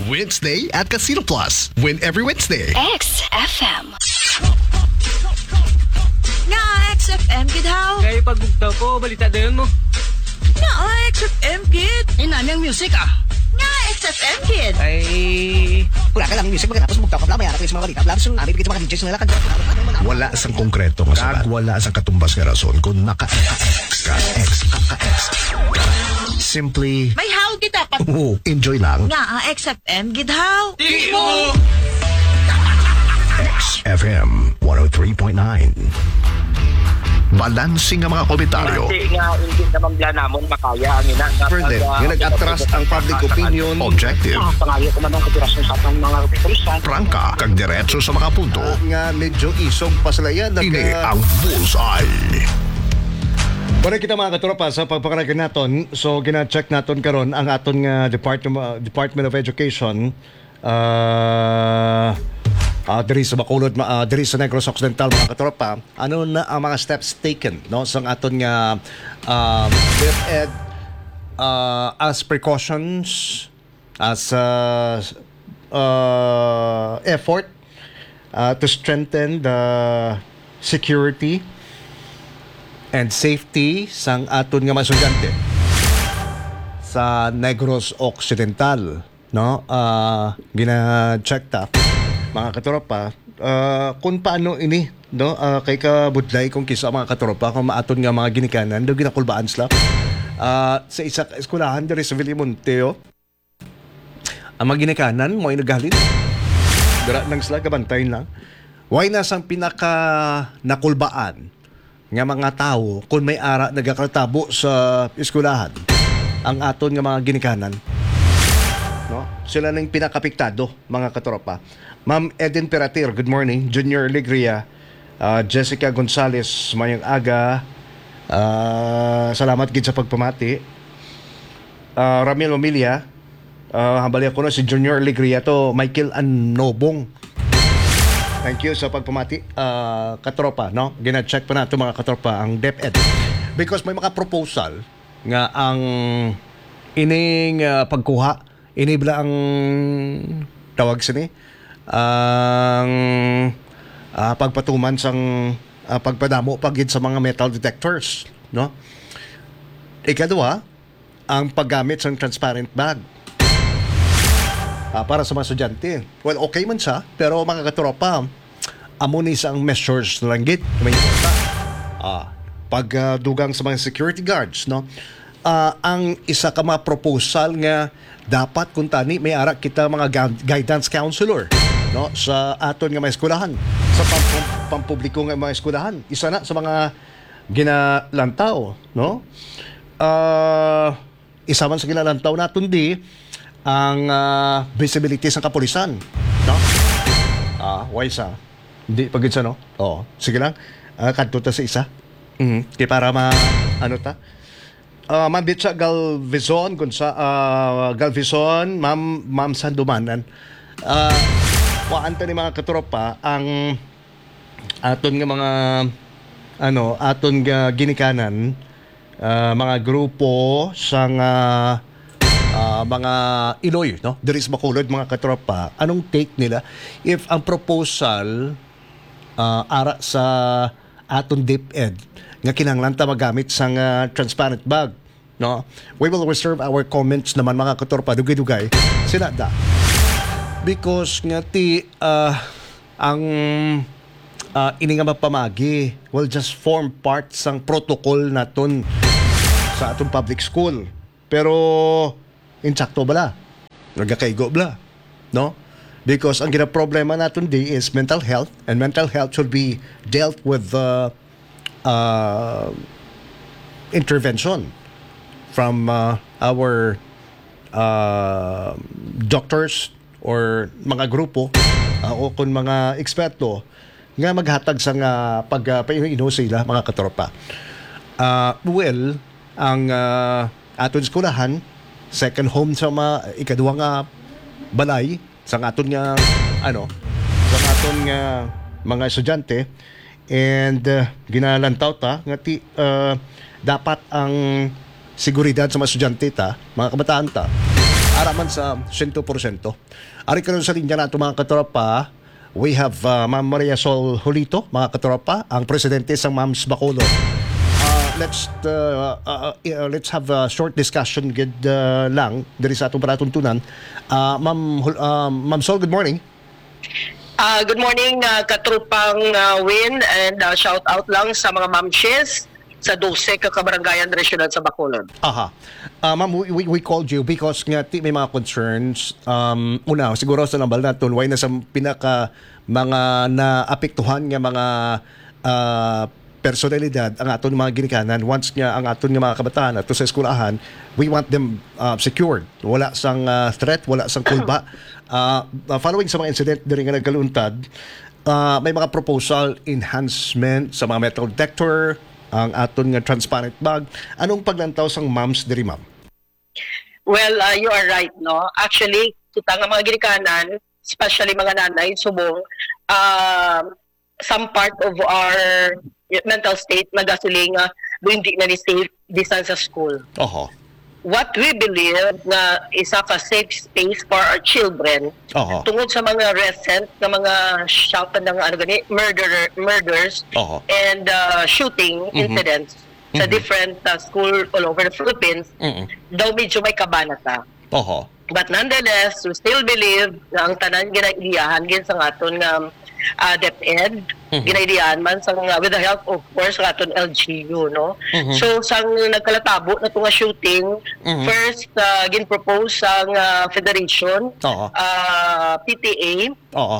Wednesday at Casino Plus. Win every Wednesday. XFM. Nga XFM, kid how? Kaya pagbugtaw ko, balita dayon mo. Nga XFM, kid. Nami ang music Nga XFM, kid. Ay, Wala ka lang music, magkatapos bugtaw ka pala, mayara ko yung mga balita. Blabs yung namin, bigyan mga DJs nila kanya. Wala sang konkreto nga sabat. Wala sang katumbas nga rason kung naka-X. Simply, May how kita pa. enjoy lang. Nga XFM, kid how? XFM 103.9. Balansing ang mga komentaryo. Hindi nga, hindi naman bla namon makaya ang ina. Further, nga nag-atras ang public opinion. Objective. Pangayo ko man ang kapirasyon sa atong mga kapitalista. Prangka, kag diretso sa mga punto. Nga medyo isog pa sila yan. Ini ang Bullseye. Balik kita mga katropa sa pagpakaragan naton. So gina-check naton karon ang aton nga Department of Education. Diri sa Bacolod, diri sa Negros Occidental mga katropa, ano na ang mga steps taken no sa aton nga DepEd as precautions, as effort to strengthen the security and safety sang aton nga mga estudyante sa Negros Occidental, no? Gina-check ta mga katropa kung paano ini, no? Kay kabudlay kung kisa mga katropa kung maaton nga mga ginikanan do ginakulbaan sila sa isa ka eskwelahan diri sa Villimonte ang mga ginikanan mo ay naghalin dira nang sila kabantay lang way na sang pinaka nakulbaan nga mga tao kung may ara nagakartabo sa eskwelahan ang aton nga mga ginikanan, no? Sila nang pinakapiktado mga katropa. Ma'am Eden Peratir, good morning. Junior Ligria, Jessica Gonzales, mayong aga. Salamat gid sa pagpamati. Ramil Omilia, habali ako na si Junior Ligria to, Michael Anobong. Thank you sa pagpamati, katropa, no? Gina-check pa nato mga katropa ang DepEd. Because may mga proposal nga ang ining pagkuha, inibla ang tawag sini ang pagpatuman sang pagpadamo pagid sa mga metal detectors, no? Ikadua, ang paggamit ng transparent bag para sa mga estudyante. Well, okay man siya, pero mga katropa, amo ni sang measures na langgit may pagdugang sa mga security guards, no? Ang isa ka mga proposal nga dapat kung tani may ara kita mga guidance counselor, no, sa aton nga mga eskwelahan, sa pampubliko nga mga eskwelahan. Isa na sa mga ginalantaw, no? Isa man sa ginalantaw naton di ang visibility sa kapulisan, no? Why sa? Hindi pagid sa, no? Oo, sige lang. Kadto ta sa isa. Kaya para ano ta? Ma'am Bitsa Galvizon, Galvizon, Ma'am Sandumanan. Waanta ni mga katropa ang aton nga mga aton nga ginikanan, mga grupo sang mga Iloy, no? Diri sa Bacolod mga katropa. Anong take nila if ang proposal ara sa aton DepEd nga kinahanglan ta magamit sang transparent bag, no? We will reserve our comments naman mga katropa dugay-dugay sila da because nga ti ang ini nga mapamagi will just form part sang protocol naton sa aton public school, pero insakto bala nagakaigo bala, no? Because ang gina-problema naton di is mental health, and mental health should be dealt with intervention from our doctors or mga grupo o kung mga eksperto nga maghatag sa nga pagpaino sila mga katropa. Well, ang aton skulahan, second home sa ikaduha nga balay sa aton nga sa aton nga mga estudyante. And ginalantaw ta nga dapat ang seguridad sa mga estudyante ta, mga kabataan ta, Araman sa 100%. Ari karon sa linya nato mga katropa. We have Ma'am Maria Sol Julito, mga katropa, ang presidente sa Mams Bacolod. Let's have a short discussion lang diri sa atong panatuntunan. Ma'am Sol, good morning. Good morning, katrupang Win, and shout out lang sa mga mamshes sa 12 kakabarangayan regional sa Bacolod. Aha. Ma'am, we called you because nga may mga concerns. Una, siguro sa nambal natin, why na sa pinaka mga naapektuhan nga mga personalidad ang aton mga ginikanan. Once nga ang aton nga mga kabataan ato sa eskulahan, we want them secured. Wala sang threat, wala sang kulba. Following sa mga incident diri nga nagkaluntad, may mga proposal enhancement sa mga metal detector, ang aton nga transparent bag. Anong paglantaw sang moms diri, ma'am? Well, you are right, no? Actually, kita nga mga ginikanan, especially mga nanay, subong, some part of our mental state nagasiling hindi na ni safe distance sa school. Oho. What we believe na isa ka safe space for our children Oho. tungod sa mga recent na mga shoutan ng murders Oho. and shooting incidents sa different school all over the Philippines, daw medyo may kabanata. Oho. But nonetheless, we still believe na ang tanan ginaidiyahan gin sa aton nga DepEd, ginaidiyahan man sa with the help of course sa aton LGU, no. So sang nagkalatabo na tunga shooting, first gin-propose sang federation, PTA,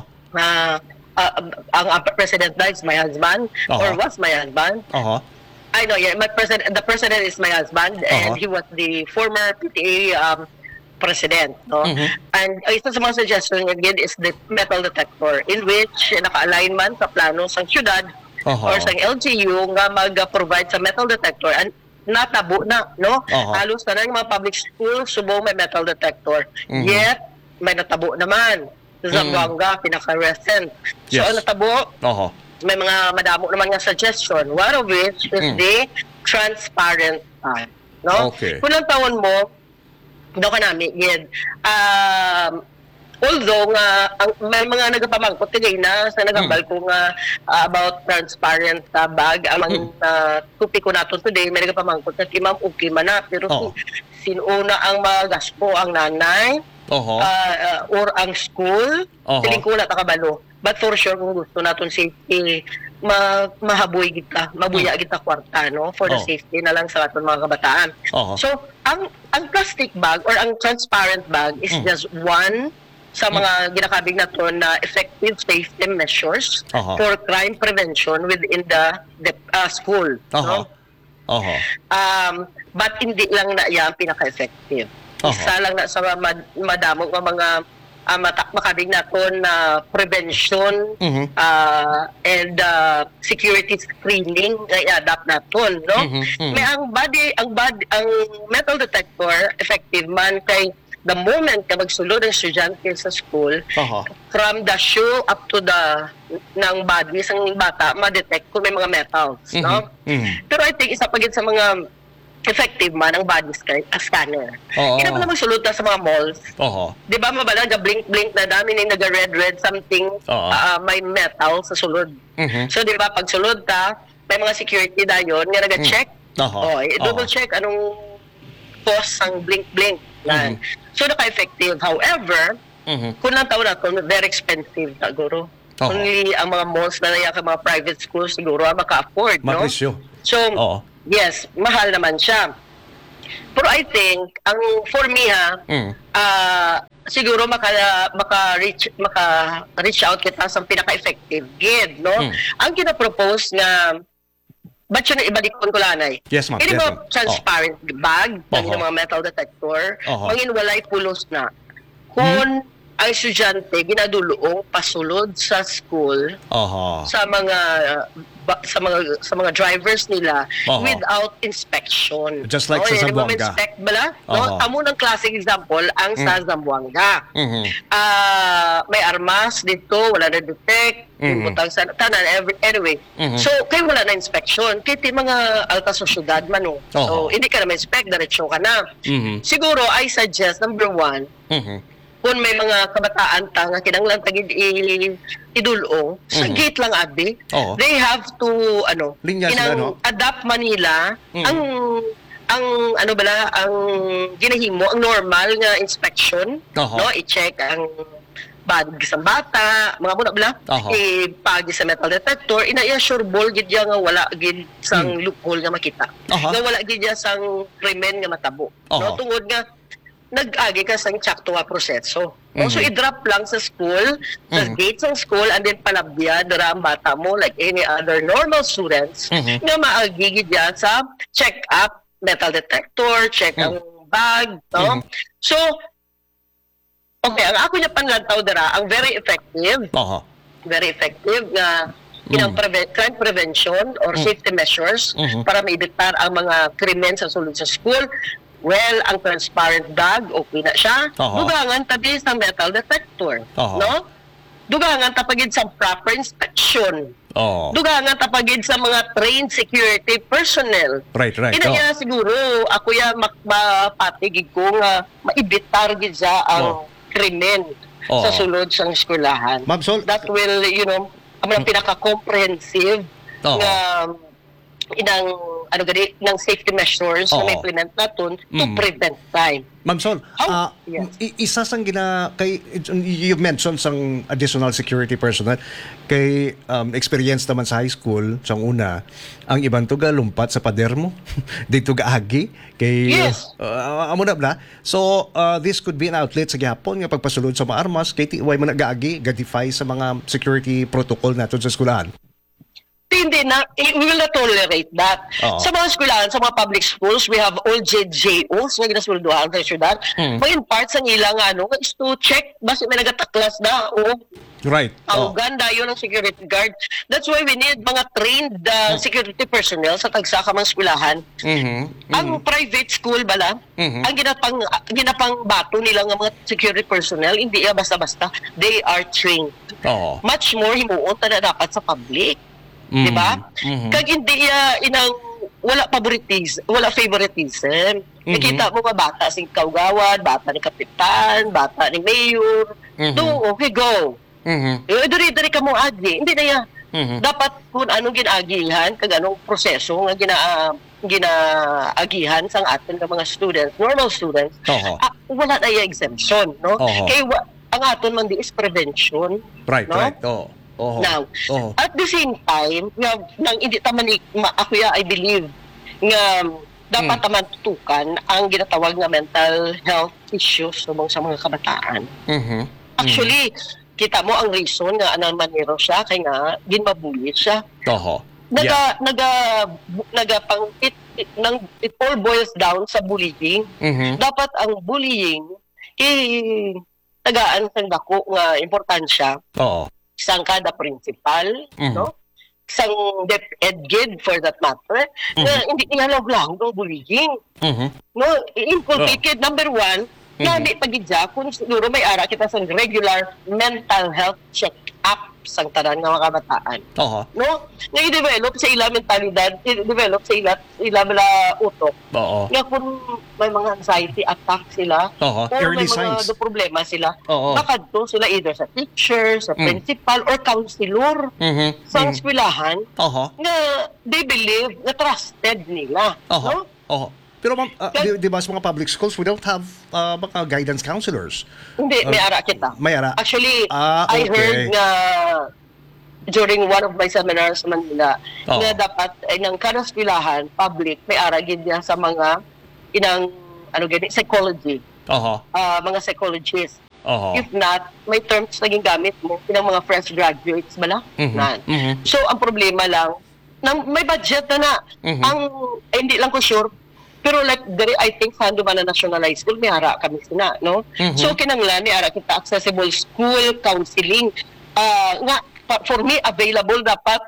ang president na is my husband or was my husband. I know, yeah, the president is my husband, and he was the former PTA president, no? And isa sa mga suggestion again is the metal detector, in which naka-align man sa plano sa syudad or sa LGU nga mag-provide sa metal detector, and natabo na, no? Halos na yung mga public schools subong may metal detector. Yet, may natabo naman. Sa Zamboanga, pinaka-recent. So, natabo, may mga madamo naman nga suggestion, one of which is the transparent time, no? Okay. Kung ang tawon mo, daw ka namin, yan. Although may mga nagpamangkot today na sa nagambal ko nga about transparent bag, amang tupi ko nato today, may nagpamangkot na si Ma'am okay man na, pero sinuna ang magaspo ang nanay or ang school, siling ko na takabalo. But for sure, kung gusto natin safety, mahaboy kita, mabuya kita kwarta, no? For the safety na lang sa ating mga kabataan. So, ang plastic bag or ang transparent bag is just one sa mga ginakabig naton na effective safety measures for crime prevention within the school. No? But hindi lang na yan pinaka-effective. Isa lang na sa madamong mga makabig naton na prevention and security screening na i-adapt naton, no? May ang metal detector effective man kay the moment ka magsulod ang estudyante sa school, from the shoe up to the ng body sang bata ma-detect kung may mga metals, no? Pero I think isa pa gid sa mga effective man ang body scanner. Ina pa naman sulutan sa mga malls. Di ba mabala blink na dami na naga-red something may metal sa sulod. So di ba pag sulod ta, may mga security dayon nga naga-check. Double check anong cause ang blink. So naka-effective. However, kung lang taon na ito, very expensive siguro. Only ang mga malls na naya ka mga private schools siguro maka-afford, no? Mapresyo. So, yes, mahal naman siya. Pero I think, for me siguro maka-reach out kita sa pinaka-effective gid, no? Ang kinapropose na ba't yun ibalik ko lanay? Yes, ma'am. Hindi ba transparent bag ng mga metal detector, mangin walay pulos na. Kung ang estudyante ginaduloong pasulod sa school Aha. sa mga drivers nila Aha. without inspection. Just like sa Hindi mo Zamboanga. inspect bala? Aha. Amo ng classic example ang sa Zamboanga. Mhm. May armas dito, wala na detect, butang sa tanan anyway. So kay wala na inspection, kay ti mga alta sa syudad man no. So Aha. hindi ka na ma-inspect, diretso ka na. Mhm. Siguro I suggest number 1, Mhm. kung may mga kabataan ta nga kinanglan tagid idulong sa gate lang abi, Oo. they have to Linya sila, no? adapt Manila ang ang ginahimo ang normal nga inspection, Oo. no, i-check ang bag sa bata, mga muna bala, Oo. ipagi sa metal detector, ina-assure ball gid ya nga wala gid sang loophole nga makita. Aha. Nga wala gid ya sang krimen nga matabo. Oo. No, tungod nga nag-agi ka sa tsakto nga proseso. So, i-drop lang sa school, sa gates ng school, and then palabya, dara ang bata mo, like any other normal students, nga maagigid yan sa check-up, metal detector, check ang bag, no? So, okay, ang ako niya panlantaw dara, ang very effective nga crime prevention or safety measures para maibitar ang mga krimen sa sulod sa school. Well, ang transparent bag, okay na siya. Dugangan tabi sa metal detector. No? Dugangan tapagid sa proper inspection. Dugangan tapagid sa mga trained security personnel. Right. Kaya siguro, ako ya mapatigig ko nga maibitar gid sa ang krimen sa sulod sa eskwelahan. Ma'am Sol, That will, ang pinaka-comprehensive nga ng safety measures na implement natin to prevent crime. Ma'am Sol, Yes. isa sang you mentioned sang additional security personnel kay experience naman sa high school sang una ang ibang tuga lumpat sa pader mo dito gaagi kay Yes. amo na bla. So this could be an outlet sa gyapon nga pagpasulod sa mga armas kay tiway man gaagi gadify sa mga security protocol naton sa eskwelahan. Hindi na, we will not tolerate that. Sa mga eskwelahan, sa mga public schools, we have all JJOs na ginasulduhan sa syudad. May parts ang ilang is to check basi may nagataklas na Right. ang ganda yun ng security guard. That's why we need mga trained security personnel sa tagsaka mga eskwelahan. Ang private school bala, ang ginapang bato nila ng mga security personnel, hindi basta-basta. They are trained. Much more himuon na dapat sa public. Diba? Kag hindi inang wala favoritism. Nakita mo mga bata sing Kaugawad, bata ni Kapitan, bata ni Mayor. Okay, go. Diri ka mo agi. Hindi na yan. Dapat kung anong ginagihan, kag anong proseso nga ginaagihan sang atin ng mga students, normal students, wala na yung exemption, no? Kaya ang aton man di is prevention. Right. Now, at the same time, nang hindi taman I believe nga dapat taman tutukan ang ginatawag nga mental health issues sa mga kabataan. Actually, kita mo ang reason nga anang manero siya kay nga ginmabuli siya. It all boils down sa bullying. Dapat ang bullying tagaan sang dako nga importansya. Isang kada principal, no? Isang DepEd for that matter, na hindi ihalog-lahog ng bullying. No? Inculcated, number 1, hindi pagidya kung siguro may ara kita sa regular mental health check-up sang tanan nga mga kabataan. No? Nga i-develop sa ila mentalidad, i-develop sa ila utok. Nga kung may mga anxiety attack sila, o may mga problema sila, makadto sila either sa teacher, sa principal, or counselor sa eskwelahan, nga they believe na trusted nila. No? Pero ma'am, di ba sa mga public schools, we don't have mga guidance counselors? Hindi, may ara kita. May ara? Actually, I heard nga during one of my seminars sa Manila, nga dapat ng kada eskwelahan, public, may ara gid niya sa mga psychology. Mga psychologists. If not, may terms naging gamit mo, inang mga fresh graduates ba na? So, ang problema lang, may budget na. Ang hindi lang ko sure, Pero like dere I think sa duman na national high school may ara kami sina, no? So kinanglan ni ara kita accessible school counseling nga for me available dapat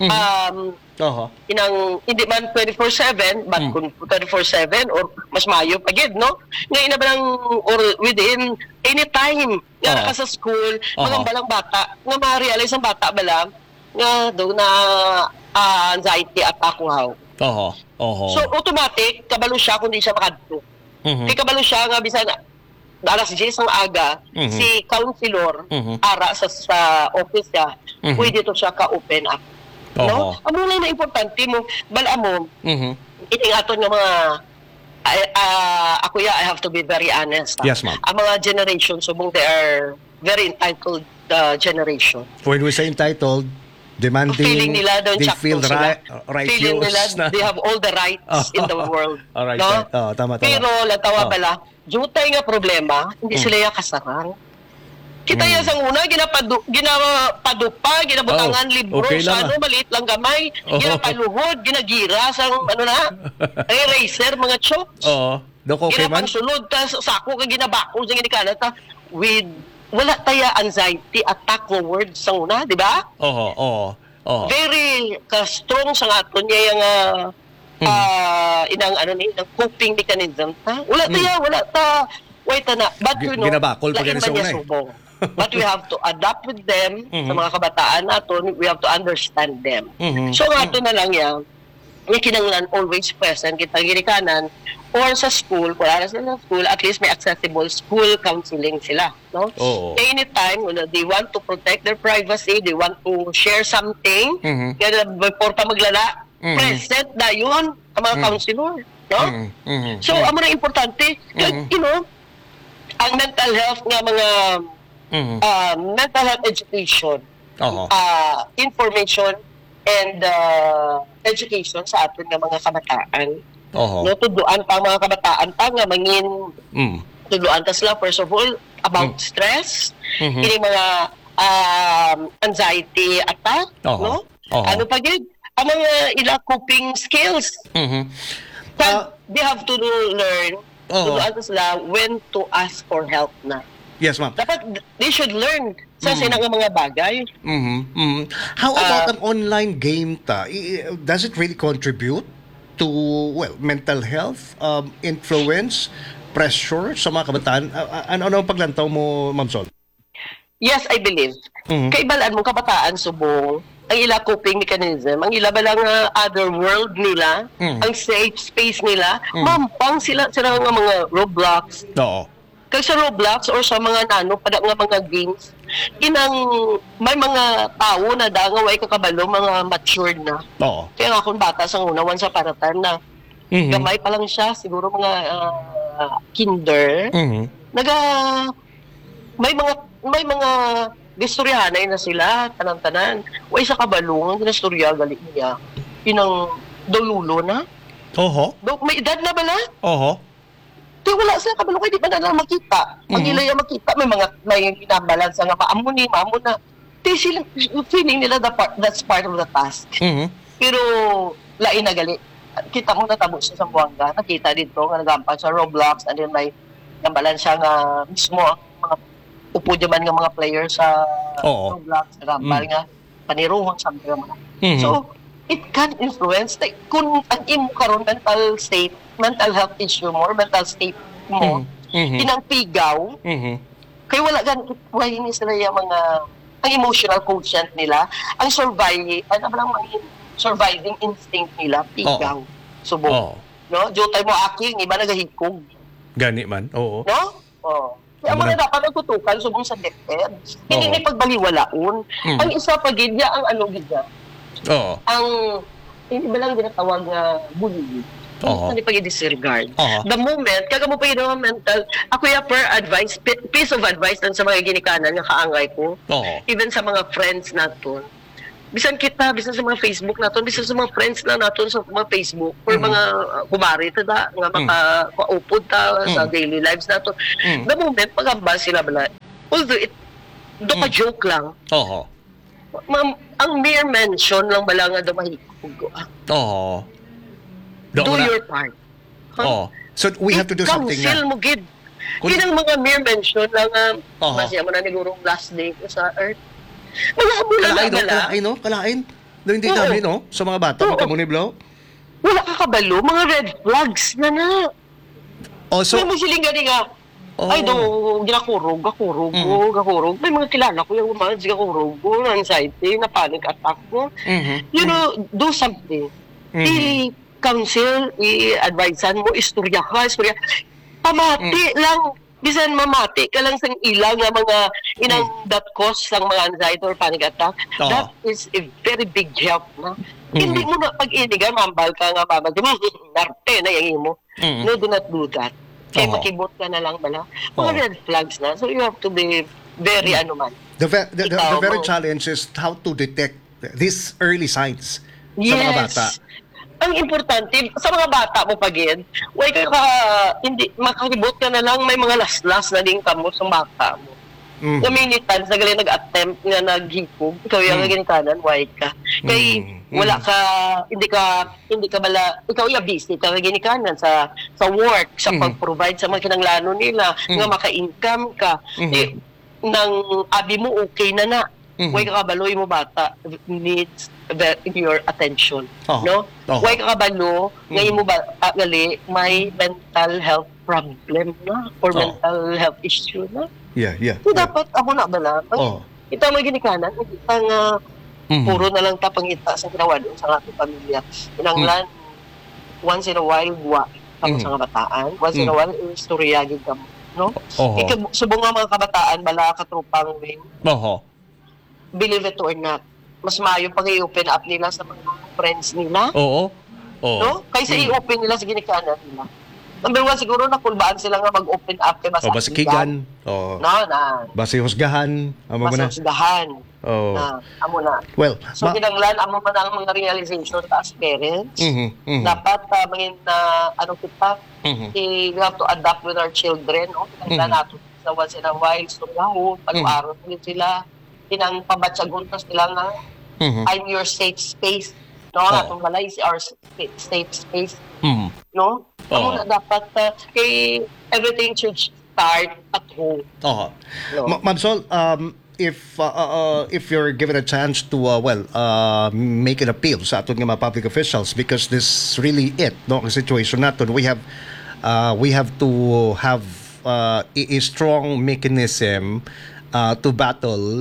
inang hindi man 24/7 but kung 24/7 or mas mayo pa gid, no? Ngayon na ba lang or within any time nga ka sa school mga balang bata nga ma-realize ang bata bala nga do na anxiety attack wow. So automatic kabalo siya kung di siya makadto. Kay kabalo siya nga bisan alas 10 ang aga si counselor ara sa office niya pwede to siya ka-open up. No? Ang muna na importante mo, bala mo, ining aton nga mga, ako I have to be very honest. Yes, ma'am. Ang mga generation, subong they are very entitled generation. When we say entitled, demanding, Feeling nila doon they sakto feel sila. right Feeling nila, they have all the rights in the world. Alright, no? right. Tama. Pero, latawa bala, jutay nga problema, hindi sila yung kasarang. Kita yan sa una, ginapadupa, ginabutangan libro, okay sa lang, maliit lang gamay, ginapaluhod, ginagira, sa eraser, mga chokes. Okay man. Ginapansulod, tas sako ka ginabako, sa ginikalat, with, wala taya anxiety, attack ng words sa una, di ba? Very strong sa aton niya yung inang coping mechanism. Wala ta, wait na, but you know, ginabakol pa ganun sa una But we have to adapt with them sa mga kabataan natin. We have to understand them. So nga ito na lang yan, yung kinanglan always present, kitang girikanan, or sa school, kung aras na sa school, at least may accessible school counseling sila. No? Anytime, they want to protect their privacy, they want to share something, before pa maglala, present na yun ang mga counselor. No? So, ang mga importante, you know, ang mental health nga mga mental health education, information, and education sa atin ng mga kabataan. No, tuduan pa mga kabataan pa nga mangin tuduan ta sila first of all about stress, kini mga anxiety attack, no? Ano pa gid? Ang mga ila coping skills. They have to learn tuduan ta sila when to ask for help na. Yes, ma'am. Dapat they should learn sa sinang mga bagay. How about an online game ta? Does it really contribute to mental health, influence, pressure sa mga kabataan? Ano ang paglantaw mo, Ma'am Sol? Yes, I believe. Kaibalaan mo kabataan subong ang ila coping mechanism, ang ila balang other world nila, ang safe space nila, mampang sila nga mga Roblox. Kaya sa Roblox or sa mga pada nga mga games, may mga tao na dangaway kakabalo, mga matured na. Kaya nga kung bata sa una, once upon a time na gamay pa lang siya, siguro mga kinder, may mga gistoryahanay na sila, tanan-tanan. Way sa kabalungan, ginastorya, galing niya. Pinang dolulo na. May edad na bala? Kaya wala sila kabalo kayo, di ba na lang makita? Pag ilaya makita, may binabalance nga maamo na. Sila, feeling nila that's part of the task. Pero, lain na gali. Kita mo natabo siya sa Buanga, nakita dito, nga nagampan sa Roblox, and then may nabalance siya nga mismo, mga upo naman nga mga players sa Roblox, nagampan nga, paniruhon, something naman. So, it can influence. Kung ang imo karon mental health issue mo, or mental state mo, inang pigaw, kaya wala ganit, hindi sila yung mga, ang emotional quotient nila, ang surviving instinct nila, pigaw, subong. No? Jotay mo aking, iba nagahikog. Gani man, oo. No? Kaya mo na dapat nagtutukan, subong sa DepEd. Hindi ni pagbaliwalaon. Ang isa pa gidya, ang ano gidya, ang hindi ba lang ginatawag na bullying? Hindi pa disregard. The moment, kaga mo pa yun mental, ako per advice, piece of advice sa mga ginikanan nga kaangay ko, even sa mga friends naton. Bisan kita, bisan sa mga Facebook naton, bisan sa mga friends na naton sa mga Facebook, or mga kumari tada, nga makaupod ta sa daily lives naton. The moment, pag-ambal sila bala, although do ka joke lang, ang mere mention lang bala nga dumahikog. Do your part. Oh. So we have to do something Council na. mo, gid. Kung- Yun ang mga mere mention lang, Oo. masya mo na nigurong last day ko sa Earth. Mga mula na bala. Kalain. No, hindi Oo. dami, no? Sa mga bata, Oo. magkamuniblaw. Wala ka kabalo, mga red flags na na. Oh, so, May musiling gani nga. Oh. Ay, do, ginakurog. May mga kilala ko yung umahan, gakurog ko, anxiety, na panic attack ko. You know, do something. I-counsel, i-advisean mo, istorya. Pamati lang. Bisan mamati ka lang sa ilang nga mga inang that cause ng mga anxiety or panic attack. Oo. That is a very big help na. Hindi mo na pag-inigan, mambal ka nga, mambal ka, narte na yung mo. No, do not do that. Kaya Oo. makibot ka na lang bala. Mga Oo. red flags na. So you have to be very the very Ikaw, challenge is how to detect these early signs sa mga bata. Ang importante, sa mga bata mo pagin, hindi, makakibot ka na lang, may mga laslas na din kamo sa bata mo. Mhm. Na many times, nag-attempt na naghikog, ikaw yung ginikanan, why ka? Kaya wala ka, hindi ka bala, ikaw yung busy ka ginikanan sa work, sa pag-provide sa mga kinanglano nila, nga maka-income ka. Nang abi mo, okay na. Why ka kabaloy mo bata needs your attention, Oh. no? Oh. Why ka kabalo ngayon mo bata gali may mental health problem na or Oh. mental health issue na. Yeah. So dapat ako na bala. Oh. Ito may ginikanan, hindi pa nga puro na lang tapangita sa ginawa doon sa ating pamilya. Inanglan once in a while tapos sa mga bataan. Once in a while istorya gid ka mo, no? Oh. Subong nga mga kabataan bala katrupang wing Oho. believe it or not, mas maayo pag i-open up nila sa mga friends nila, Oo. Oo. no? Kaysa i-open nila sa ginikanan nila. Number one, siguro nakulbaan sila nga mag-open up kay O basikigan. O No, na. basi husgahan. Amo mo na. Masasdahan. Oh. Na, amo na. Well, So, kinanglan, amo man ang mga realization as parents. Dapat, mangin na, kita, we have to adapt with our children, no? Kinanglan nato sa once in a while, so lahon, pag-aaron ulit sila, kinang pabatsagon sila nga, I'm your safe space. No, atong balay is our safe space. No? Amo na dapat, kay everything should start at home. Oho. No? Ma'am Sol, if you're given a chance to make an appeal sa aton nga mga public officials, because this really it, no, ang situation naton, we have to have a strong mechanism to battle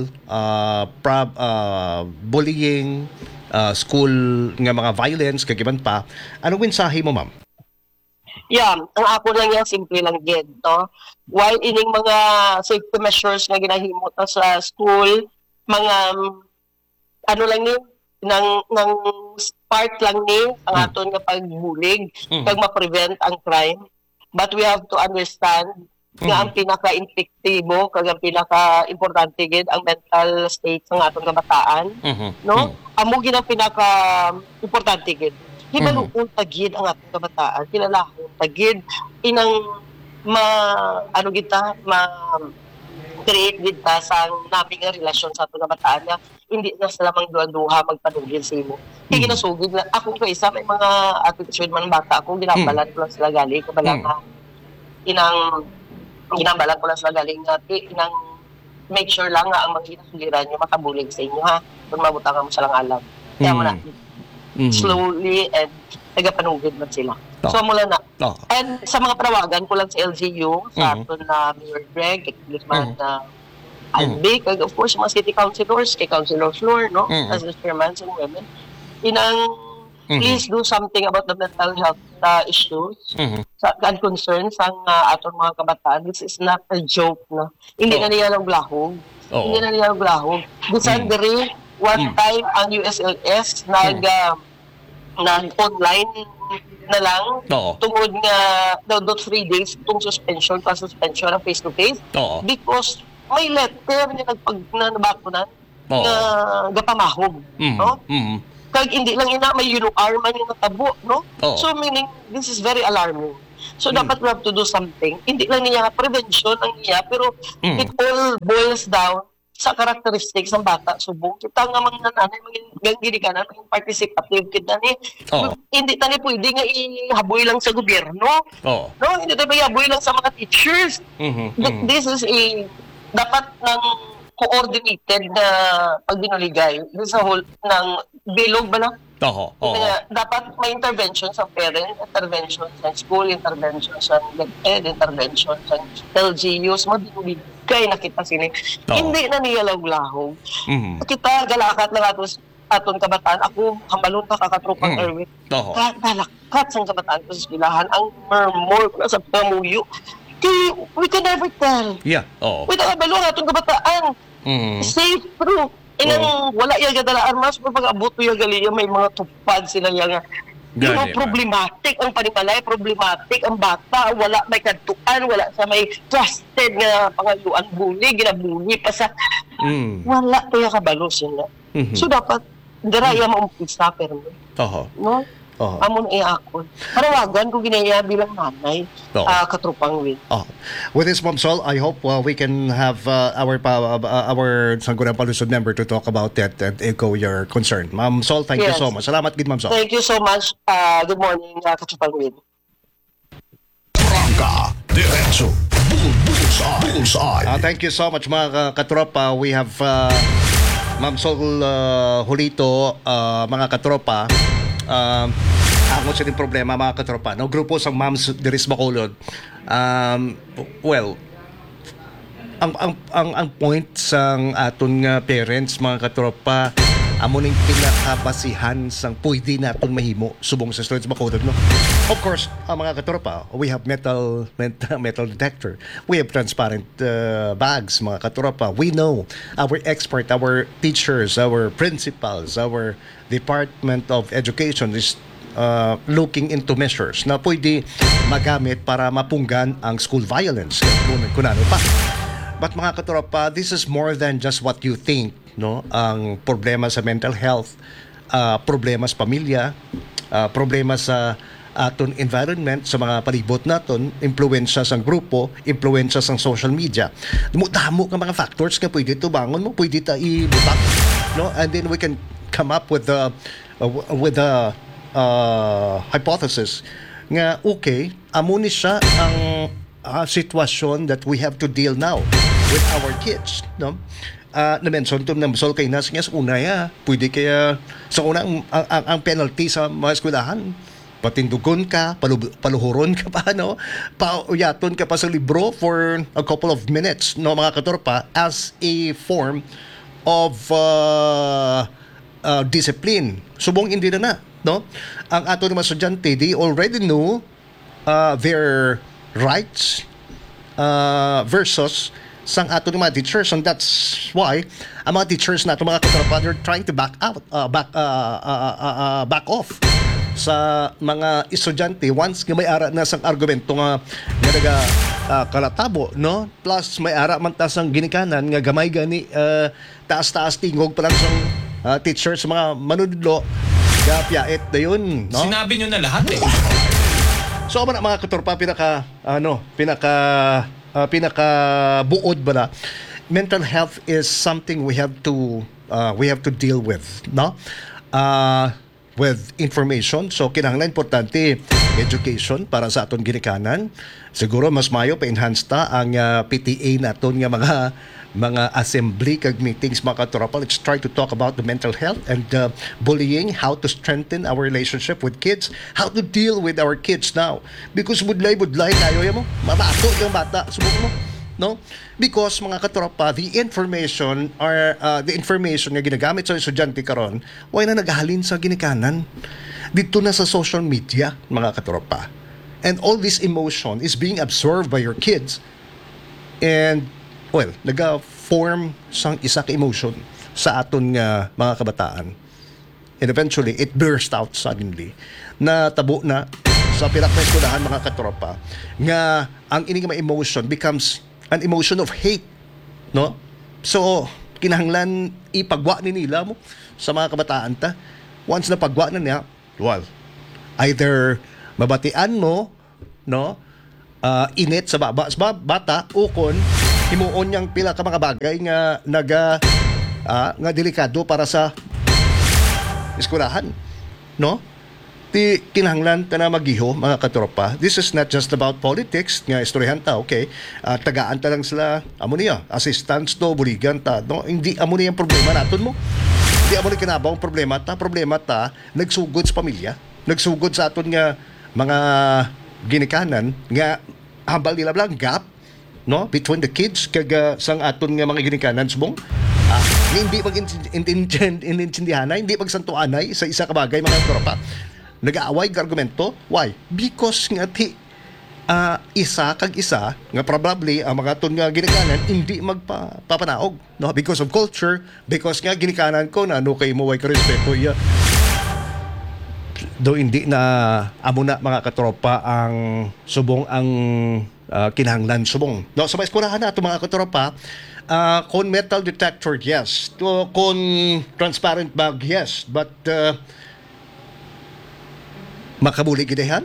bullying, school nga mga violence, kagiban pa. Anong mensahe mo, ma'am? Yeah, ang ako lang yan, simple lang din, no? While ining mga safety measures nga ginahimo ta sa school, mga ano lang ni nang part lang ni ang aton nga pagbulig, pag ma-prevent ang crime. But we have to understand nga ang pinaka-impektibo, kag ang pinaka-importante gid ang mental state ng aton kabataan, no? Amo gid ang pinaka-importante gid. Hibalukon tagid ang ating kabataan, kilalahon tagid inang create gid ta sa naming nga relasyon sa ating kabataan nga hindi na sila duha magpanugil sa imo. Kaya ginasugid na ako kay isa may mga attitude man bata ako ginabalan ko lang sila gali kabalang ginabalan ko lang sila galing nga inang make sure lang nga ang mga ginasuliran nyo makabulig sa inyo ha kung mabutangan mo silang alam. Kaya mo na slowly and nagapanugid man sila. So mula na. And sa mga parawagan ko lang sa LGU, sa aton na Mayor Greg, Congressman Albi, kag of course mga city councilors, kay Councilor Flor, no? As the chairman and women, please do something about the mental health issues and concerns ang aton mga kabataan. This is not a joke, no? Hindi na niya lang glahog. Hindi na niya lang glahog. December, one time ang USLS nag-online na lang tungod nga daw 3 days itong suspension ng face-to-face because may letter niya nabakunan na gapamahog, no? Kag hindi lang ina may UR man yung natabo, no? So meaning this is very alarming. So dapat we have to do something. Hindi lang niya prevention ang niya pero it all boils down sa characteristics ng bata subong kita nga mga nanay mga ginikanan maging participative kita ni hindi tani pwede nga ihaboy lang sa gobyerno no hindi tayo ihaboy lang sa mga teachers. This is dapat ng coordinated na pagbinuligay sa whole ng bilog ba na. Kaya dapat may intervention sa parent, intervention sa school, intervention sa DepEd, intervention sa LGUs, mabibigay na kita sini. Hindi na niya lahog. Kita galakat na aton kabataan. Ako, hambalon ka kakatropang Erwin. Galakat sa kabataan ko sa eskwelahan. Ang murmur ko sa pamuyo. We can never tell. We can never aton kabataan. Safe, true. Inang wala yung gadalaan mas pag abuto yung galia may mga tupad sila yung problematic ang panimalay, problematic ang bata, wala may kantuan, wala sa may trusted nga pangayuan bully, ginabuli pa sa wala kaya kabalo sila. So dapat daraya mo umpisa pero no? Amon iakon. Parawagan ko ginaya bilang nanay katropang win. With this, Ma'am Sol, I hope we can have our Sangguniang Palusod member to talk about that and echo your concern. Ma'am Sol, thank you so much. Salamat gid, Ma'am Sol. Thank you so much. Good morning, katropang win. Prangka, diretso, bullseye. Thank you so much mga katropa. We have Ma'am Sol Julito, mga katropa. Ako sa din problema mga katropa no grupo sang moms diris Bacolod. Well, ang point sang aton nga parents mga katropa amo ning pinakabasihan sang pwede naton mahimo subong sa students Bacolod no. Of course, mga katropa, we have metal detector. We have transparent bags mga katropa. We know our expert, our teachers, our principals, our Department of Education is looking into measures na pwede magamit para mapunggan ang school violence kung ano pa. But mga katropa, this is more than just what you think, no? Ang problema sa mental health, problema sa pamilya, problema sa aton environment, sa mga palibot naton, impluwensya sang grupo, impluwensya sang social media. Damo ka mga factors nga pwede to bangon mo, pwede ta ibutang, no? And then we can come up with the hypothesis nga okay, amo ni siya ang sitwasyon that we have to deal now with our kids, no? Na-mention to na Sol kay nas nga sa una pwede kaya sa una ang penalty sa mga eskwelahan patindugon ka, paluhuron ka pa, no? Pauyaton ka pa sa libro for a couple of minutes, no, mga katorpa, as a form of discipline. Subong hindi na, no? Ang ato ng mga estudyante, they already know their rights versus sang ato ng mga teachers, and that's why ang mga teachers nato mga katorpa, they're trying to back off sa mga estudyante once nga may ara na sang argumento nga naga kalatabo, no? Plus may ara man ta sang ginikanan nga gamay gani taas-taas tingog pa lang sang teachers mga manudlo gapyait dayon, no? Sinabi nyo na lahat eh. So man mga katorpa pinaka buod ba na, mental health is something we have to deal with, no? With information. So kinahanglan importante education para sa aton ginikanan. Siguro mas mayo pa-enhance ta ang PTA naton nga mga assembly kag meetings mga katropa. Let's try to talk about the mental health and bullying, how to strengthen our relationship with kids, how to deal with our kids now. Because budlay tayo mo. Mabato yung bata. Subok mo. No? Because mga katropa, the information nga ginagamit sa estudyante karon, why na naghalin sa ginikanan dito na sa social media, mga katropa. And all this emotion is being absorbed by your kids, and well, naga-form sang isa ka emotion sa aton nga mga kabataan, and eventually it burst out suddenly na tabo na sa pinakeskwelahan mga katropa nga ang ini nga emotion becomes an emotion of hate, no? So, kinahanglan ipagwa ni nila mo sa mga kabataan ta. Once na pagwa na niya, well, either mabatian mo, no? Init sa bata, ukon himuon niyang pila ka mga bagay nga nga delikado para sa eskwelahan, no? Ti kinahanglan ta na magiho mga katropa. This is not just about politics nga istoryahan ta, okay? Tagaan ta lang sila amo niya, assistance to buligan ta, no? Hindi amo niya ang problema naton mo. Hindi amo ni kinabaw ang problema ta nagsugod sa pamilya, nagsugod sa aton nga mga ginikanan nga hambal nila lang gap, no, between the kids kag sang aton nga mga ginikanan subong. Hindi pag-intindihan, hindi pagsantuanay sa isa ka bagay mga katropa. Nag-aaway ka argumento. Why? Because nga isa kag isa nga probably ang mga ton nga ginikanan hindi magpapanaog, no, because of culture, because nga ginikanan ko na no kay mo way ka respeto ya. Do hindi na amo na mga katropa ang subong ang kinahanglan subong, no, sa eskwelahan nato mga katropa. Kon metal detector, yes. Kon transparent bag, yes. But makabuli gidehan.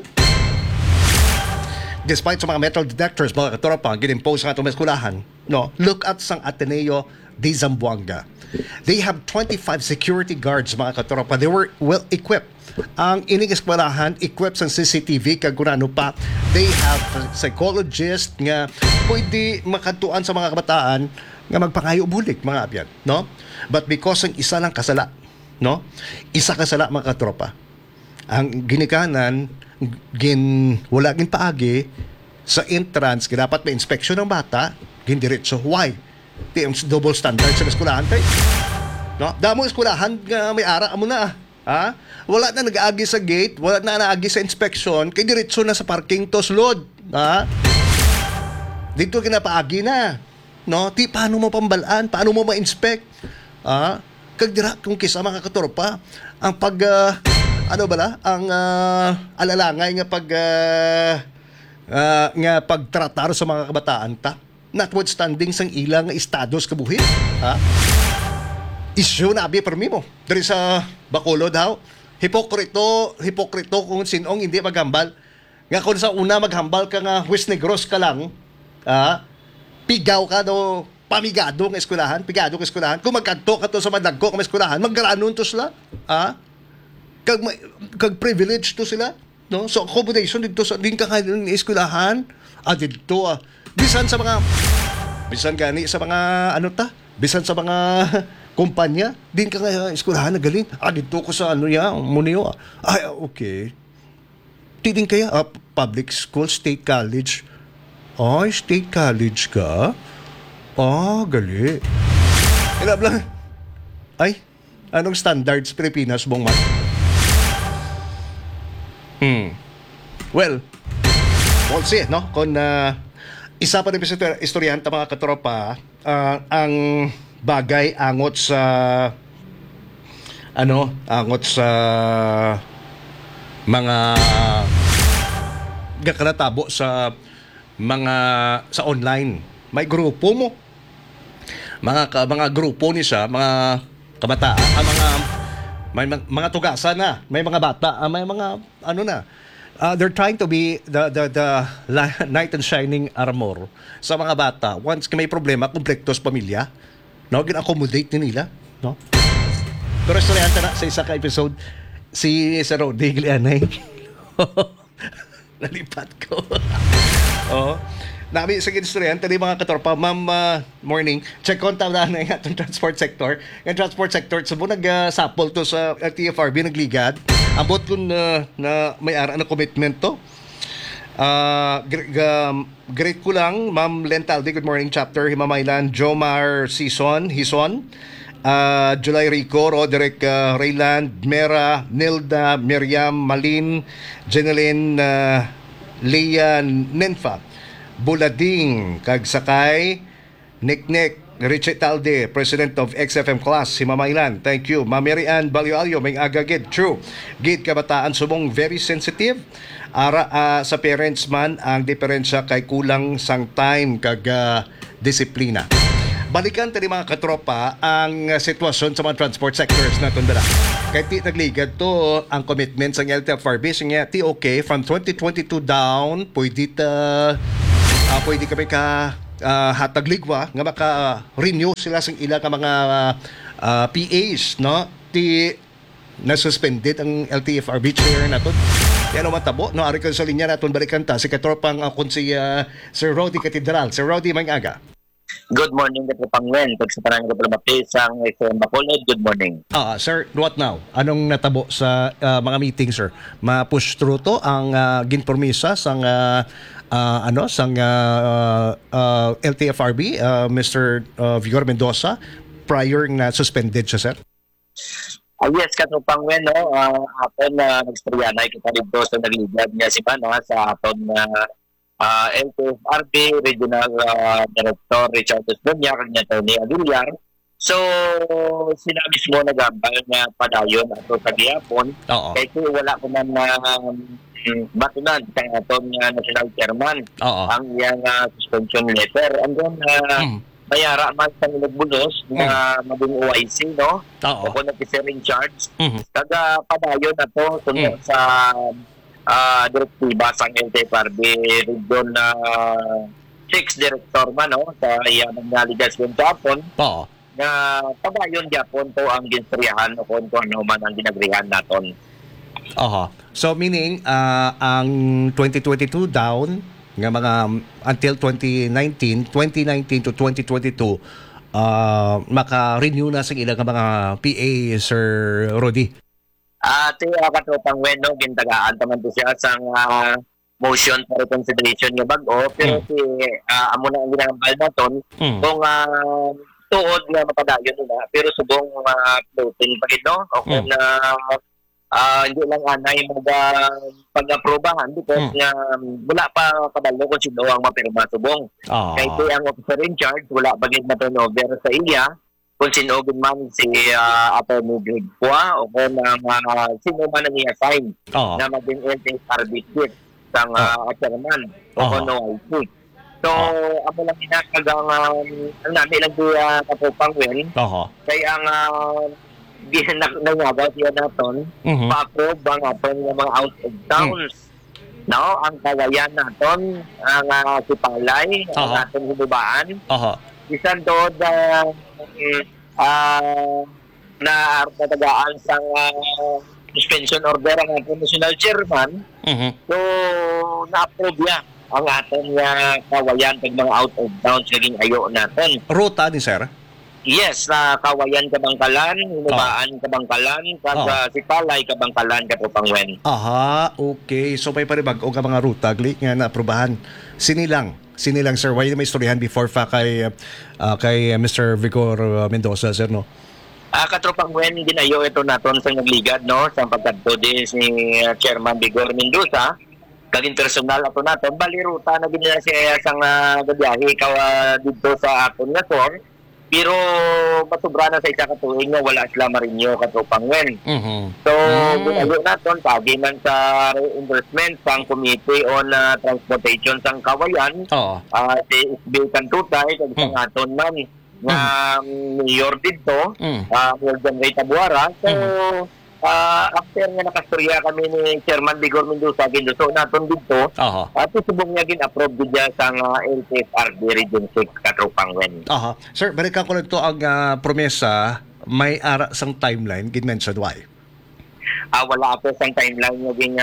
Despite sa mga metal detectors, mga katropa, ginimpose sa atong eskwelahan, no, look at sang Ateneo de Zamboanga. They have 25 security guards, mga katropa. They were well equipped. Ang ining eskwelahan, equipped sa CCTV, kagurano pa. They have psychologists nga pwede makatuan sa mga kabataan nga magpangayo bulik, mga abyan, no? But because ang isa lang kasala, no? Isa kasala, mga katropa. Ang ginikanan wala gin paagi sa entrance dapat may inspection ng bata gindiretso. Why? Double standard sa eskwelahan tay, no? Damo eskwelahan nga may ara amo na wala na nag-aagi sa gate, wala na naagi sa inspection, kay diretso na sa parking to sulod, dito ginapaagi na, no? Ti paano mo pambalaan, paano mo ma-inspect, kag dira kung kisa mga katropa ang pag ang alalangay nga pagtratar sa mga kabataan ta, notwithstanding sang ilang estados kabuhi, issue na abi permi mo diri sa Bacolod daw. Hipokrito kung sinong hindi maghambal nga kung sa una maghambal ka nga Huwes Negros ka lang, pigaw ka do pamigado ng eskwelahan, kung magkanto ka to sa madagko ng eskwelahan, maggaranon to sila, kag privilege to sila, no? So accommodation dito sa din ka ng eskwelahan dito bisan sa mga bisan sa mga kumpanya din ka nga eskwelahan na galing dito ko sa Munio. Okay, tidin kaya public school, state college. State college ka? Gali. Ilab lang. Anong standards Pilipinas mong man? Well, we'll see, no? Kung isa pa rin sa istoryahan ta mga katropa, ang bagay angot sa mga gakanatabo sa online. May grupo mo. Mga grupo ni siya, mga kabataan, may mga tugasan na, may mga bata, may mga they're trying to be the knight in shining armor sa mga bata. Once may problema, komplekto sa pamilya, no, gina-accommodate nila, no? Pero istoryahan na sa isa ka episode si Sir Rodi Glianay. Nalipat ko. Nami sa gistoryan tadi mga katropa, ma'am, morning. Check on ta na nga itong transport sector. Yung transport sector subo nag-sapol to sa TFRB nagligad. Ambot kun na may ara na commitment to. Great ko lang, Ma'am Lentalde, good morning, chapter Himamaylan, Jomar Hison, July Rico, Roderick Rayland, Mera, Nilda, Miriam, Malin, Jeneline, Leah, Nenfa, Bulading, Kagsakay, Nick, Richie Talde, President of XFM Class, Himamaylan. Thank you. Ma'am Marian Balyoalyo, may agagid. True. Gid kabataan subong very sensitive. Ara sa parents man ang diferensya kay kulang sang time kag disiplina. Balikan tadi mga katropa ang sitwasyon sa mga transport sectors naton dala. Kay ti nagligad to ang commitment sang LTFRB nga ti okay from 2022 down pwede kami ka hatag ligwa nga maka-renew sila sa ilang mga PAs, no? Na-suspended ang LTFRB chair naton. Yan ang matabo, no? Ari ka sa linya naton balikan ta si katropang konsiya Sir Rody Catedral. Sir Rody, may aga. Good morning, Katropangwen. Pag sa parang kapalabati sa SM Bacolod, good morning. Sir, what now? Anong natabo sa mga meeting, sir? Ma-push through to ang ginpormisa sang LTFRB, Mr. Vigor Mendoza, prior na suspended siya, sir? Yes, Katropangwen, no? Aton na nagstoryana kita dito sa nagligad niya si Pana sa aton na LTFRB Regional Director Richard Osdonia kanya Tony Aguilar. So, sila mismo nagambal nga padayon ato sa gihapon. Kaya wala ko man batunan sa aton national chairman ang iyang suspension letter. And then, mayara man sa nagbulos na maging OIC, no? O kung nag-officer in charge. Kaga padayon na to sunod sa direktiba sa LTFRB region na 6 director man, no? Sa iyang naligasyon sa hapon. Na padayon Japon to ang ginsriyahan o kung ano man ang ginagrihan naton. So meaning, ang 2022 down, nga mga until 2019 to 2022 maka-renew na sa ilang mga PA, Sir Rody. Katropang Weno, gintagaan naman to siya sa motion for reconsideration nga bago, pero amo na ang ginambal naton kung tuod nga mapadayon nila, pero subong floating pa ito o kung hindi lang anay pag-aprobahan because nga wala pa kabalo kung sino ang mapirma subong. Kahit ang officer in charge, wala pa gid ma-turnover sa iya kung sino man si Atty. Greg Pua o kung sino man ang i-assign na maging LTFRB chief sang chairman o kung OIC. So, ako lang inakagang ang namin lang diya Katropangwen kaya ang nangyabot yan natin, pa-approve ang aton ng mga out of towns. No? Ang kawayan natin, ang Sipalay, ang ating hububaan. Isang doon na natagaan sa suspension order ang ating national chairman. So, na-approve yan ang ating kawayan pag mga out of towns naging ayo natin. Ruta ni sir? Yes, na Kawayan Kabangkalan, Hinubaan Kabangkalan, Sipalay Kabangkalan, Katropangwen. Okay. So may paribag o ka mga ruta nga na-aprobahan. Sinilang sir, why may istoryahan before pa kay Mr. Vigor Mendoza, sir, no? Katropangwen, ginayo ito naton sa nagligad, no? Sa pagkadto din si Chairman Vigor Mendoza, kaging personal ato naton, bali ruta na ginila siya sa gabiyahe dito sa aton nga sor. Pero matubra na sa isa katuig nga wala sila marinyo Katropangwen. So, ginayo naton pagi man sa reimbursement sang Committee on Transportation sang Kawayan, si SB Kantutay, kag sang aton man nga mayor dito, Mayor Ray Tabuara. So, after nga nakastorya kami ni Chairman Vigor Mendoza, ginduso naton dito, at subong niya gin-approve dito sa LTFRB Region 6 Katropangwen. Sir, balikan ko lang ito ang promesa, may ara sang timeline, gin-mention why? Wala ako sang timeline naging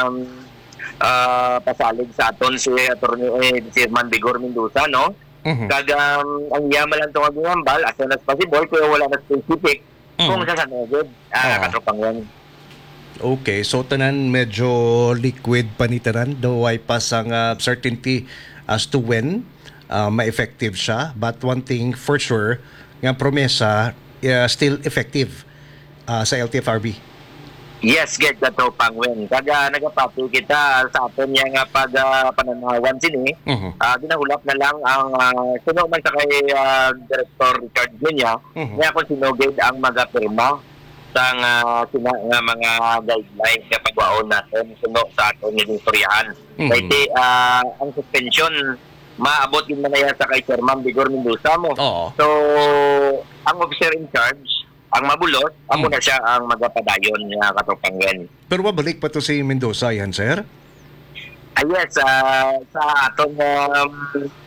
pasalig sa aton si Chairman Vigor Mendoza, no? Ang yaman lang itong agungambal as soon as possible, kaya wala na specific kung sa sanogod, Katropangwen. Okay, so tanan medyo liquid panitanan, though ay pasang certainty as to when ma-effective siya. But one thing for sure, nga promesa still effective sa LTFRB. Yes, get Katropangwen. Kaga nagapati kita sa aton niya nga pag pananawan sini, ginahulap na lang ang sino man sa kay Director Richard niya, nga kung sinogid ang magapirma sa mga guidelines na pagwaon natin suno sa aton ng istoryahan. Kasi ang suspension maabot din man na sa kay Chairman Vigor Mendoza mo. So, ang officer in charge ang mabulos, ako na siya ang magpapadayon niya Katropangwen. Pero mabalik pa to si Mendoza yan, sir? Yes, sa atong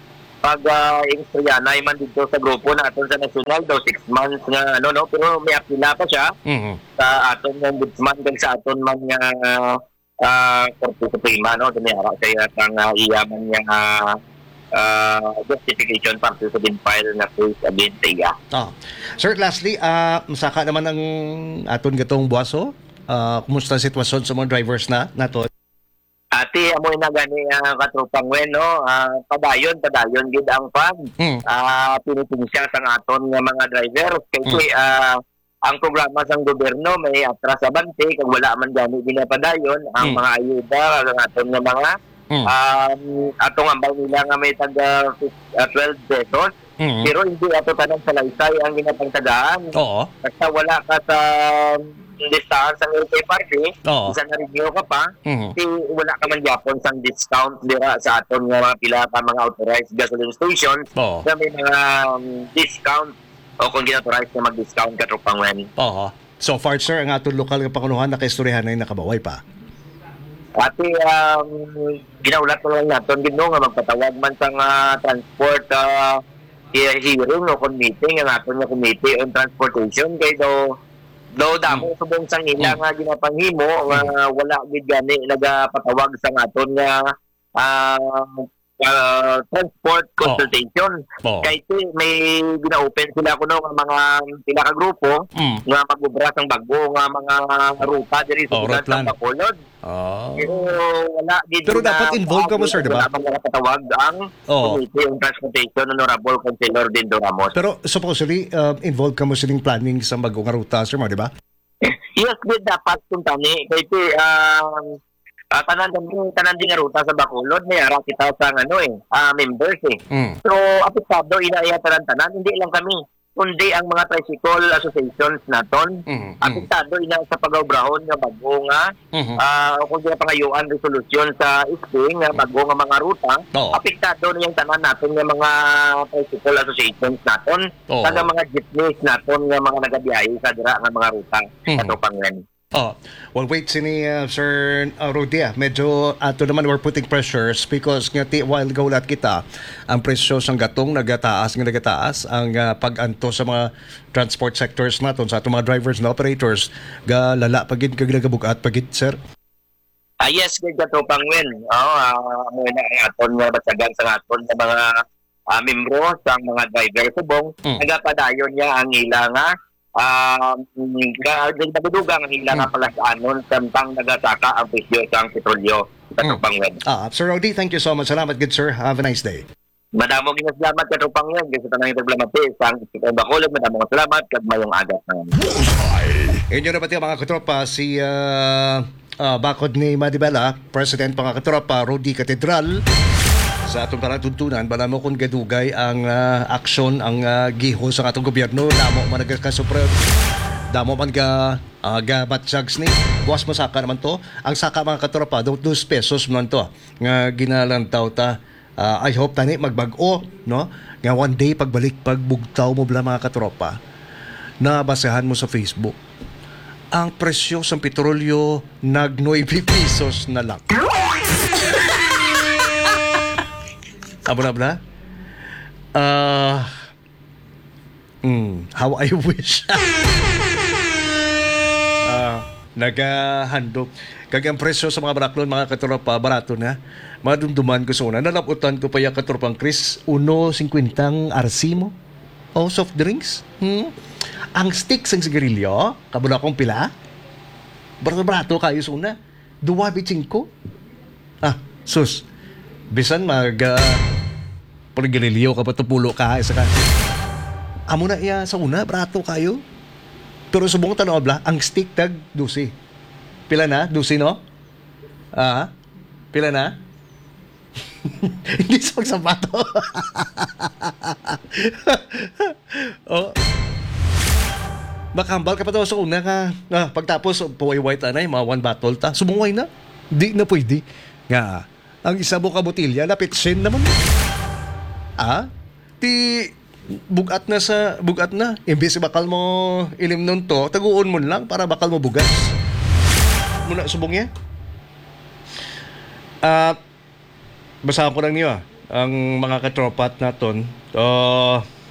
pag instruyanay man dito sa grupo natin sa national daw 6 months nga ano no, pero may apila pa siya sa aton ng ombudsman kag sa aton man nga Korte Suprema no, dumiyara kaya ang iyaman niya justification para sa din file na case against iya. Sir, lastly, masaka naman ang aton gatong buwaso. Kumusta ang sitwasyon sa mga drivers na nato? Ati, amoy na gani katrupang wen, no? Padayon gid ang pag. Pinipinsya sa aton nga mga drivers. Kasi ang programa sa gobyerno may atras abante, kag wala man gani ginapadayon, ang mga ayuda, ang aton nga mga atong ambal nila nga may taga 12 pesos. Pero hindi ato tanang salaysay ang ginapangtagaan. Oo. Basta wala ka sa listahan sa LK Party, isa na review ka pa, wala ka man yapon sa discount dira sa aton nga mga pila ka mga authorized gasoline stations na may mga discount o kung ginauthorize na mag-discount ka tropang wen. So far, sir, ang aton lokal nga pangunuhan nakaistoryahan na nakabaway pa. Ati, ginaulat ko lang natin gino nga magpatawag man sa transport hearing o committee nga natin nga committee on transportation kay do damo subong sang ila nga ginapanghimo nga wala gid gani nagapatawag sa aton nga transport consultation. Kay may gina-open sila kuno nga mga pila ka grupo nga magubra sang bago nga mga ruta diri sa lugar sa Bacolod. Pero wala gid. Pero dapat involved ka mo, sir, di ba? Wala man patawag ang Committee on Transportation, Honorable Councilor Dindo Ramos. Pero supposedly involved ka mo sining planning sa bago nga ruta, sir, mo, di ba? Yes, gid dapat kung tani kay tanan din nga ruta sa Bacolod may ara kita sa members So apektado inaya tanan hindi lang kami kundi ang mga tricycle associations naton apektado ina sa pagaobrahon nga bago nga kung di pangayuan resolution sa ISPE nga bago nga mga ruta apektado niyang tanan naton nga mga tricycle associations naton taga mga jeepneys naton nga mga nagabiyahe sa dira nga mga ruta ato panglan. Well, wait, sini Sir Rudy, medyo ato naman we're putting pressures because nga while ago lahat kita, ang presyo sang gatong nagataas ang pag-anto sa mga transport sectors naton sa atong mga drivers na operators ga lala pagid kag nagabugat pagid, sir. Yes, gid ato pangwen. Mo na aton nga batsagan sa aton sa mga membro sa mga driver subong nagapadayon niya ang ila nga nagdudugang hila nga pala sa anon samtang nagasaka ang presyo sa petrolyo sa Tupangwen. Sir Rodi, thank you so much. Salamat, good sir. Have a nice day. Madamo ginasalamat ka Tupangwen kasi tanang itagblamati sa Bacolod. Madamo salamat kag mayong agat na. Inyo na pati mga katropa si bakod ni Madibela, President mga katropa Rodi Catedral. Sa atong paratuntunan, bala mo kung gadugay ang aksyon, ang giho sa atong gobyerno, damo man nagkasupre, damo man gabatsags ni, buwas mo saka naman to. Ang saka mga katropa, 2 pesos man to, nga ginalantaw ta. I hope tani magbago, no? Nga one day pagbalik, pagbugtaw mo bala mga katropa, nabasahan mo sa Facebook, ang presyo sa petrolyo nag 9 pesos na lang. Abra-abra? How I wish. Nagahandog. Kag ang presyo sa mga baraklon, mga katropa, barato na. Madumduman ko sa una. Nalaputan ko pa yung katropang Chris, 1.50 arsimo. O soft drinks. Ang sticks ng sigarilyo, kabula kong pila. Barato kayo sa una. 2.5. Sus. Bisan paggaliliyo ka pa tupulo ka isa ka. Amo na iya sa una, barato kayo. Pero subong tanaw bla, ang stick tag 12. Pila na? 12 no? Pila na? Hindi sa magsapato. Makambal ka pa daw sa una ka. Pagtapos, puway white anay, mga 1 bottle ta. Sumungay na. Di na pwede. Nga, ang isa mo ka botilya, napitsin naman. Bugat na. Imbes bakal mo ilim nun to, taguon mo lang para bakal mo bugas. Muna subong niya. Basahan ko lang niyo ang mga katropat naton.